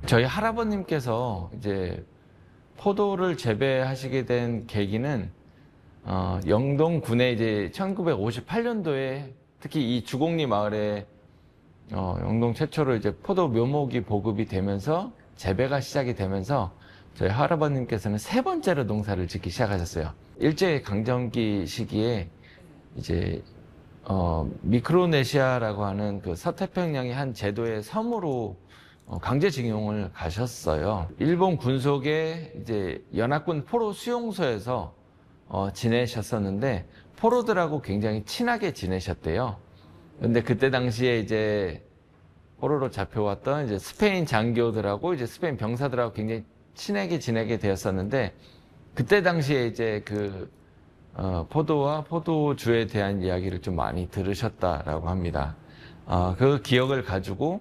저희 할아버님께서 이제 포도를 재배하시게 된 계기는 영동군에 이제 1958년도에 특히 이 주곡리 마을에 영동 최초로 이제 포도 묘목이 보급이 되면서 재배가 시작이 되면서 저희 할아버님께서는 세 번째로 농사를 짓기 시작하셨어요. 일제 강점기 시기에 이제 미크로네시아라고 하는 그 서태평양의 한 제도의 섬으로 강제징용을 가셨어요. 일본 군속의 이제 연합군 포로 수용소에서 지내셨었는데 포로들하고 굉장히 친하게 지내셨대요. 근데 그때 당시에 이제 포로로 잡혀왔던 이제 스페인 장교들하고 이제 스페인 병사들하고 굉장히 친하게 지내게 되었었는데 그때 당시에 이제 포도와 포도주에 대한 이야기를 좀 많이 들으셨다라고 합니다. 그 기억을 가지고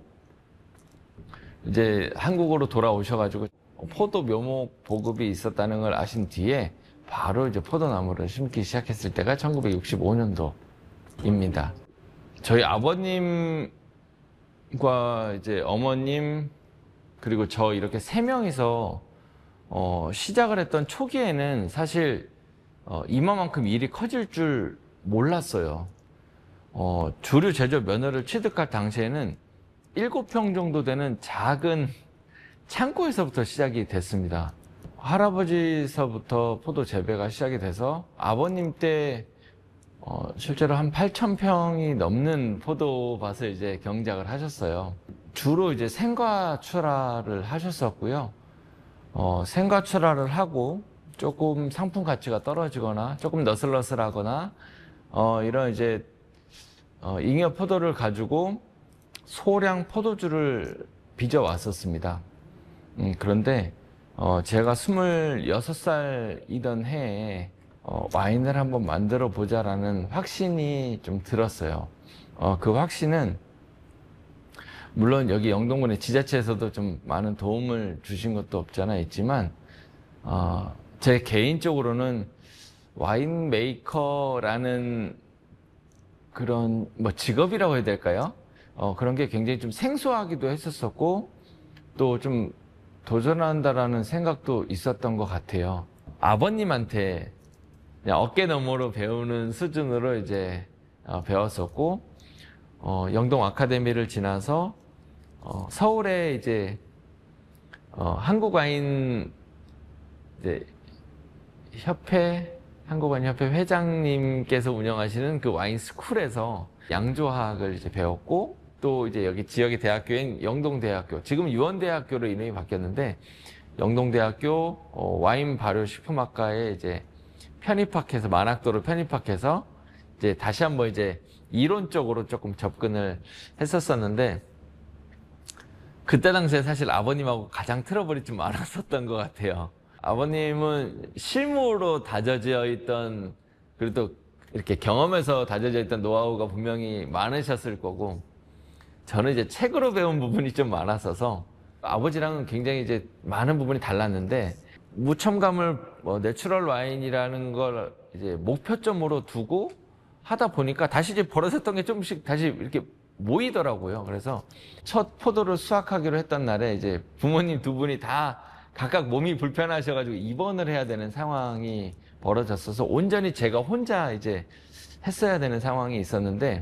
이제 한국으로 돌아오셔가지고 포도 묘목 보급이 있었다는 걸 아신 뒤에 바로 이제 포도나무를 심기 시작했을 때가 1965년도입니다. 저희 아버님과 이제 어머님 그리고 저 이렇게 세 명이서 시작을 했던 초기에는 사실 이만큼 일이 커질 줄 몰랐어요. 주류 제조 면허를 취득할 당시에는 7평 정도 되는 작은 창고에서부터 시작이 됐습니다. 할아버지서부터 포도 재배가 시작이 돼서 아버님 때 실제로 한 8,000평이 넘는 포도밭을 이제 경작을 하셨어요. 주로 이제 생과 출하를 하셨었고요. 생과 출하를 하고 조금 상품 가치가 떨어지거나 조금 너슬너슬하거나 이런 이제 잉여 포도를 가지고 소량 포도주를 빚어 왔었습니다. 그런데 제가 26살이던 해에 와인을 한번 만들어 보자라는 확신이 좀 들었어요. 그 확신은 물론 여기 영동군의 지자체에서도 좀 많은 도움을 주신 것도 없지 않아 있지만 제 개인적으로는 와인 메이커라는 그런 뭐 직업이라고 해야 될까요? 그런 게 굉장히 좀 생소하기도 했었었고 또 좀 도전한다라는 생각도 있었던 것 같아요. 아버님한테 그냥 어깨너머로 배우는 수준으로 이제 배웠었고 영동 아카데미를 지나서 서울에 이제 한국와인 이제 한국와인협회 회장님께서 운영하시는 그 와인 스쿨에서 양조학을 이제 배웠고 또 이제 여기 지역의 대학교인 영동대학교, 지금 유원대학교로 이름이 바뀌었는데 영동대학교 와인 발효 식품학과에 이제 편입학해서 만학도로 편입학해서 이제 다시 한번 이제 이론적으로 조금 접근을 했었었는데 그때 당시에 사실 아버님하고 가장 트러블이 좀 많았었던 것 같아요. 아버님은 실무로 다져져 있던 그래도 이렇게 경험에서 다져져 있던 노하우가 분명히 많으셨을 거고 저는 이제 책으로 배운 부분이 좀 많았어서 아버지랑은 굉장히 이제 많은 부분이 달랐는데 무첨가물 내추럴 와인이라는 걸 이제 목표점으로 두고 하다 보니까 다시 이제 벌어졌던 게 조금씩 다시 이렇게 모이더라고요. 그래서 첫 포도를 수확하기로 했던 날에 이제 부모님 두 분이 다 각각 몸이 불편하셔가지고 입원을 해야 되는 상황이 벌어졌어서 온전히 제가 혼자 이제 했어야 되는 상황이 있었는데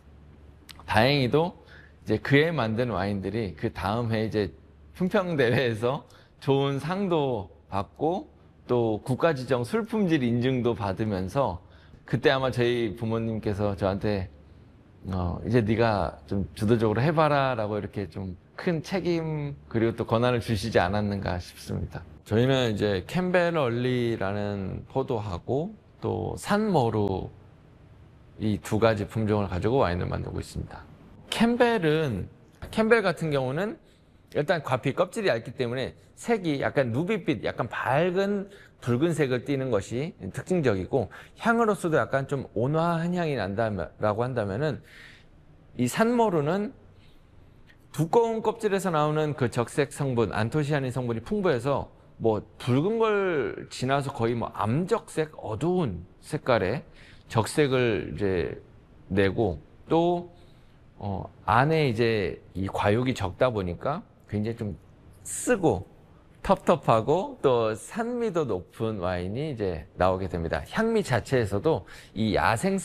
다행히도 이제 그해 만든 와인들이 그 다음 해 이제 품평대회에서 좋은 상도 받고 또 국가지정 술품질 인증도 받으면서 그때 아마 저희 부모님께서 저한테 이제 네가 좀 주도적으로 해봐라 라고 이렇게 좀 큰 책임 그리고 또 권한을 주시지 않았는가 싶습니다. 저희는 이제 캠벨얼리라는 포도하고 또 산머루 이 두 가지 품종을 가지고 와인을 만들고 있습니다. 캠벨 같은 경우는 일단 과피 껍질이 얇기 때문에 색이 약간 누비빛, 약간 밝은 붉은색을 띠는 것이 특징적이고 향으로서도 약간 좀 온화한 향이 난다라고 한다면은 이 산머루는 두꺼운 껍질에서 나오는 그 적색 성분, 안토시아닌 성분이 풍부해서 뭐 붉은 걸 지나서 거의 뭐 암적색, 어두운 색깔의 적색을 이제 내고 또 안에 이제 이 과육이 적다 보니까 굉장히 좀 쓰고 텁텁하고 또 산미도 높은 와인이 이제 나오게 됩니다. 향미 자체에서도 이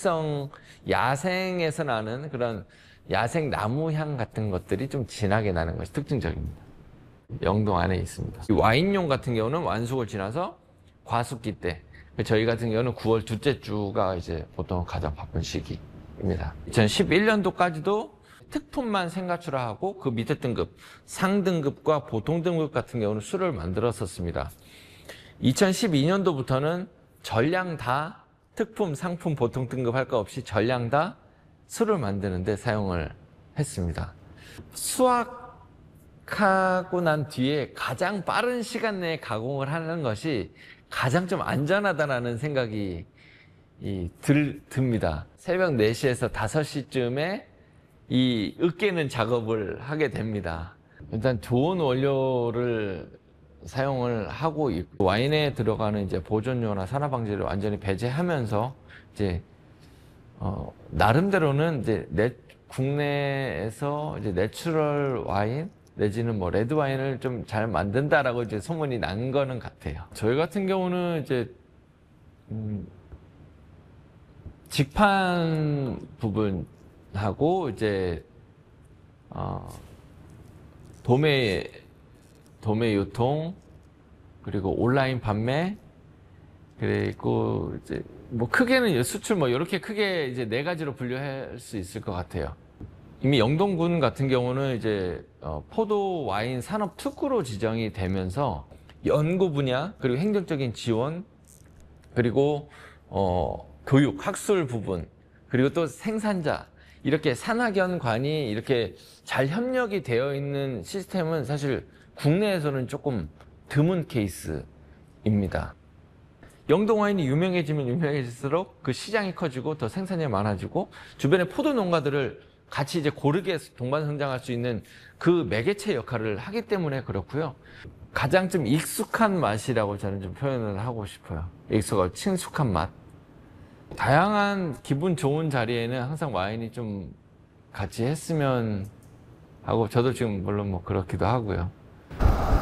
야생에서 나는 그런 야생 나무 향 같은 것들이 좀 진하게 나는 것이 특징적입니다. 영동 안에 있습니다. 이 와인용 같은 경우는 완숙을 지나서 과숙기 때, 저희 같은 경우는 9월 둘째 주가 이제 보통 가장 바쁜 시기입니다. 2011년도까지도 특품만 생가출하하고 그 밑에 등급, 상등급과 보통 등급 같은 경우는 술을 만들었었습니다. 2012년도부터는 전량 다 특품, 상품, 보통 등급 할 거 없이 전량 다 술을 만드는데 사용을 했습니다. 수확하고 난 뒤에 가장 빠른 시간 내에 가공을 하는 것이 가장 좀 안전하다는 생각이 듭니다. 새벽 4시에서 5시쯤에 이 으깨는 작업을 하게 됩니다. 일단 좋은 원료를 사용을 하고 있고, 와인에 들어가는 이제 보존료나 산화방제를 완전히 배제하면서 이제 나름대로는 이제 국내에서 이제 내추럴 와인 내지는 뭐 레드 와인을 좀 잘 만든다라고 이제 소문이 난 거는 같아요. 저희 같은 경우는 이제 직판 부분하고 이제 도매 유통, 그리고 온라인 판매, 그리고 이제 뭐 크게는 수출 뭐 이렇게 크게 이제 4가지로 분류할 수 있을 것 같아요. 이미 영동군 같은 경우는 이제 포도 와인 산업 특구로 지정이 되면서 연구 분야, 그리고 행정적인 지원, 그리고 교육, 학술 부분, 그리고 또 생산자, 이렇게 산학연관이 이렇게 잘 협력이 되어 있는 시스템은 사실 국내에서는 조금 드문 케이스입니다. 영동 와인이 유명해지면 유명해질수록 그 시장이 커지고 더 생산량이 많아지고 주변의 포도 농가들을 같이 이제 고르게 동반 성장할 수 있는 그 매개체 역할을 하기 때문에 그렇고요. 가장 좀 익숙한 맛이라고 저는 좀 표현을 하고 싶어요. 익숙하고 친숙한 맛. 다양한 기분 좋은 자리에는 항상 와인이 좀 같이 했으면 하고, 저도 지금 물론 뭐 그렇기도 하고요.